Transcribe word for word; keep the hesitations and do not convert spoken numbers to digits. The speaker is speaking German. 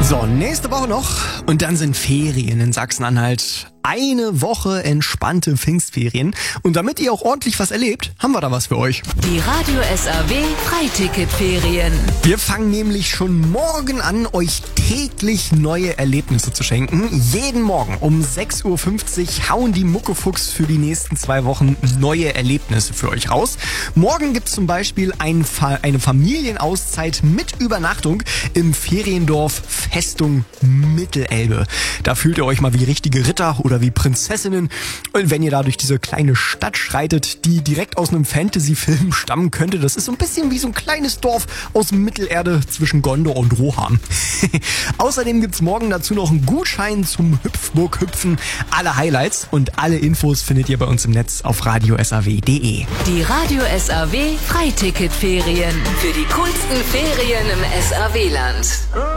So, nächste Woche noch und dann sind Ferien in Sachsen-Anhalt. Eine Woche entspannte Pfingstferien. Und damit ihr auch ordentlich was erlebt, haben wir da was für euch. Die Radio S A W Freiticketferien. Wir fangen nämlich schon morgen an, euch täglich neue Erlebnisse zu schenken. Jeden Morgen um sechs Uhr fünfzig hauen die Muckefuchs für die nächsten zwei Wochen neue Erlebnisse für euch raus. Morgen gibt es zum Beispiel ein Fa- eine Familienauszeit mit Übernachtung im Feriendorf Festung Mittelelbe. Da fühlt ihr euch mal wie richtige Ritter oder wie Prinzessinnen. Und wenn ihr da durch diese kleine Stadt schreitet, die direkt aus einem Fantasy-Film stammen könnte, das ist so ein bisschen wie so ein kleines Dorf aus Mittelerde zwischen Gondor und Rohan. Außerdem gibt's morgen dazu noch einen Gutschein zum Hüpfburg-Hüpfen. Alle Highlights und alle Infos findet ihr bei uns im Netz auf radio s a w punkt d e. Die Radio S A W Freiticketferien. Für die coolsten Ferien im S A W-Land.